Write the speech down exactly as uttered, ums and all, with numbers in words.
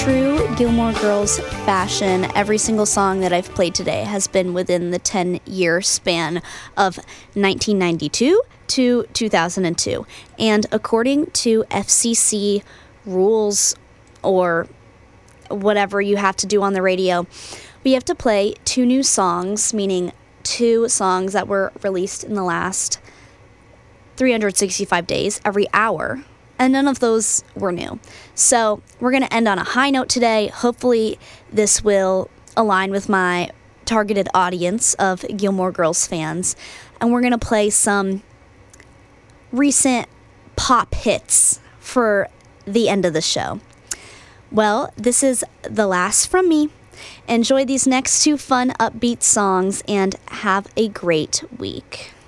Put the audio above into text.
true Gilmore Girls fashion, every single song that I've played today has been within the ten-year span of nineteen ninety-two to two thousand two. And according to F C C rules or whatever you have to do on the radio, we have to play two new songs, meaning two songs that were released in the last three hundred sixty-five days every hour. And none of those were new. So we're going to end on a high note today. Hopefully this will align with my targeted audience of Gilmore Girls fans. And we're going to play some recent pop hits for the end of the show. Well, this is the last from me. Enjoy these next two fun, upbeat songs and have a great week.